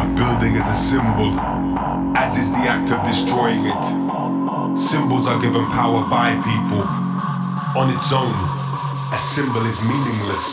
A building is a symbol, as is the act of destroying it. Symbols are given power by people. On its own, a symbol is meaningless.